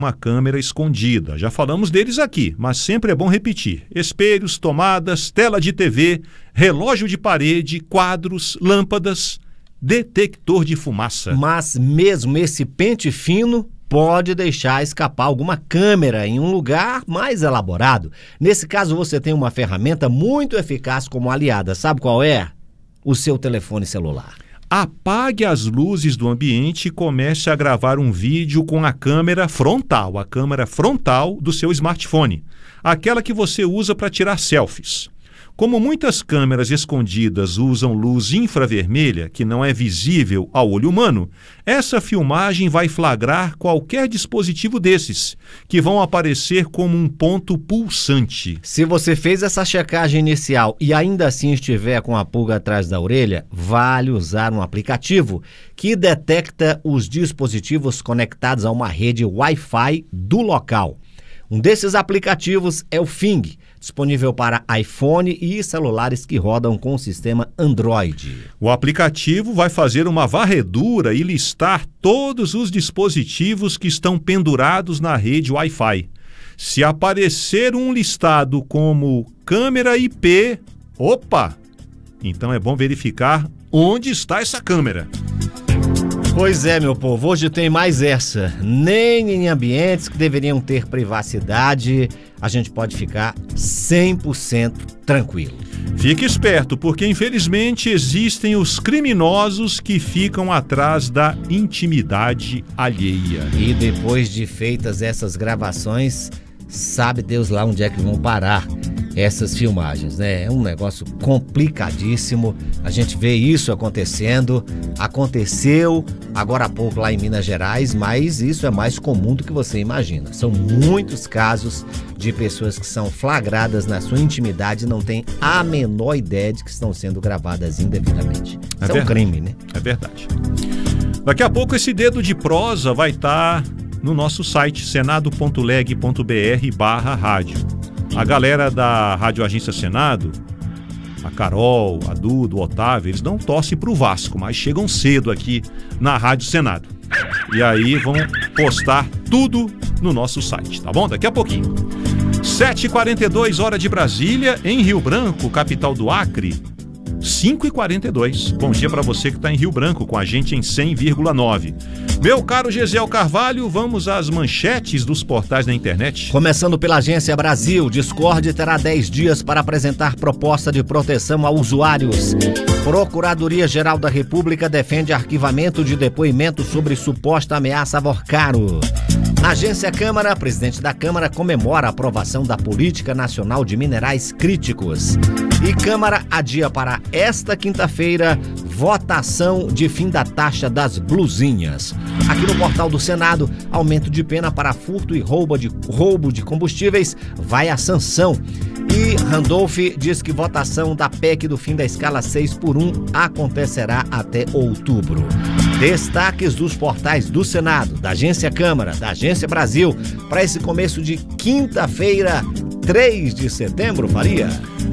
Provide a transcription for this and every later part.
uma câmera escondida. Já falamos deles aqui, mas sempre é bom repetir. Espelhos, tomadas, tela de TV, relógio de parede, quadros, lâmpadas, detector de fumaça. Mas mesmo esse pente fino pode deixar escapar alguma câmera em um lugar mais elaborado. Nesse caso, você tem uma ferramenta muito eficaz como aliada. Sabe qual é? O seu telefone celular. Apague as luzes do ambiente e comece a gravar um vídeo com a câmera frontal do seu smartphone, aquela que você usa para tirar selfies. Como muitas câmeras escondidas usam luz infravermelha, que não é visível ao olho humano, essa filmagem vai flagrar qualquer dispositivo desses, que vão aparecer como um ponto pulsante. Se você fez essa checagem inicial e ainda assim estiver com a pulga atrás da orelha, vale usar um aplicativo que detecta os dispositivos conectados a uma rede Wi-Fi do local. Um desses aplicativos é o Fing, disponível para iPhone e celulares que rodam com o sistema Android. O aplicativo vai fazer uma varredura e listar todos os dispositivos que estão pendurados na rede Wi-Fi. Se aparecer um listado como câmera IP, opa! Então é bom verificar onde está essa câmera. Pois é, meu povo, hoje tem mais essa. Nem em ambientes que deveriam ter privacidade a gente pode ficar 100% tranquilo. Fique esperto, porque infelizmente existem os criminosos que ficam atrás da intimidade alheia. E depois de feitas essas gravações, sabe Deus lá onde é que vão parar essas filmagens, né? É um negócio complicadíssimo. A gente vê isso acontecendo. Aconteceu agora há pouco lá em Minas Gerais, mas isso é mais comum do que você imagina. São muitos casos de pessoas que são flagradas na sua intimidade e não têm a menor ideia de que estão sendo gravadas indevidamente. Isso é um crime, né? É verdade. Daqui a pouco esse dedo de prosa vai estar no nosso site senado.leg.br/rádio. A galera da Rádio Agência Senado, a Carol, a Duda, o Otávio, eles não torcem pro Vasco, mas chegam cedo aqui na Rádio Senado. E aí vão postar tudo no nosso site, tá bom? Daqui a pouquinho. 7h42, hora de Brasília, em Rio Branco, capital do Acre. 5h42. Bom dia para você que está em Rio Branco, com a gente em 100,9. Meu caro Gesiel Carvalho, vamos às manchetes dos portais da internet. Começando pela Agência Brasil, Discord terá 10 dias para apresentar proposta de proteção a usuários. Procuradoria-Geral da República defende arquivamento de depoimento sobre suposta ameaça a Vorcaro. Na Agência Câmara, presidente da Câmara comemora a aprovação da Política Nacional de Minerais Críticos. E Câmara adia para esta quinta-feira votação de fim da taxa das blusinhas. Aqui no portal do Senado, aumento de pena para furto e roubo de combustíveis vai à sanção. E Randolph diz que votação da PEC do fim da escala 6x1 acontecerá até outubro. Destaques dos portais do Senado, da Agência Câmara, da Agência Brasil, para esse começo de quinta-feira, 3 de setembro, Faria.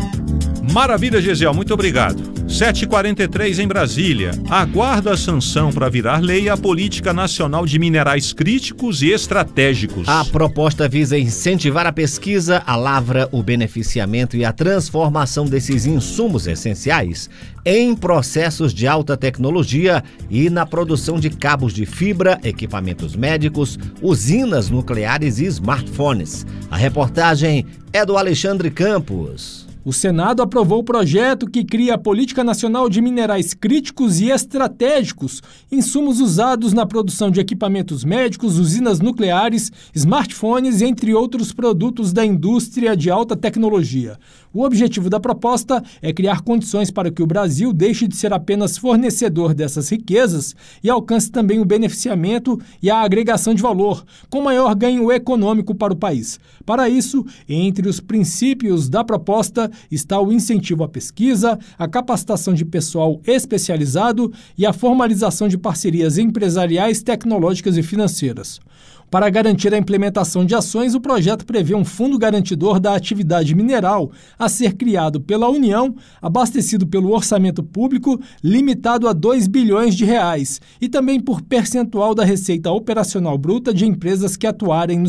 Maravilha, Gesiel, muito obrigado. 7h43 em Brasília. Aguarda a sanção para virar lei a Política Nacional de Minerais Críticos e Estratégicos. A proposta visa incentivar a pesquisa, a lavra, o beneficiamento e a transformação desses insumos essenciais em processos de alta tecnologia e na produção de cabos de fibra, equipamentos médicos, usinas nucleares e smartphones. A reportagem é do Alexandre Campos. O Senado aprovou o projeto que cria a Política Nacional de Minerais Críticos e Estratégicos, insumos usados na produção de equipamentos médicos, usinas nucleares, smartphones, entre outros produtos da indústria de alta tecnologia. O objetivo da proposta é criar condições para que o Brasil deixe de ser apenas fornecedor dessas riquezas e alcance também o beneficiamento e a agregação de valor, com maior ganho econômico para o país. Para isso, entre os princípios da proposta está o incentivo à pesquisa, a capacitação de pessoal especializado e a formalização de parcerias empresariais, tecnológicas e financeiras. Para garantir a implementação de ações, o projeto prevê um fundo garantidor da atividade mineral a ser criado pela União, abastecido pelo orçamento público, limitado a R$2 bilhões, e também por percentual da receita operacional bruta de empresas que atuarem no